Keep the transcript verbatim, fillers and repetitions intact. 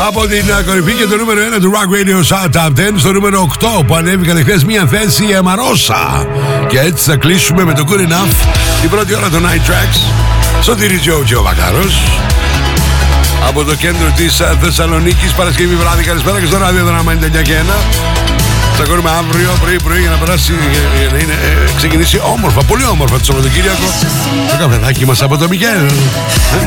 Από την κορυφή και το νούμερο ένα του Rock Radio Chart Top δέκα στο νούμερο οκτώ που ανέβηκαν χθες μία θέση η Αμαρόσα. Και έτσι θα κλείσουμε με το Good Enough την πρώτη ώρα των Night Tracks. Σωτήρης Τζο Βακάρος από το κέντρο της Θεσσαλονίκης, Παρασκευή βράδυ. Καλησπέρα και στο ράδιο δράμα ενενήντα εννιά και ένα. Θα κάνουμε αύριο πρωί-πρωί για να περάσει, για να είναι, ε, ξεκινήσει όμορφα, πολύ όμορφα το Σαββατοκύριακο. Το καφεδάκι μας από το Μικέλ.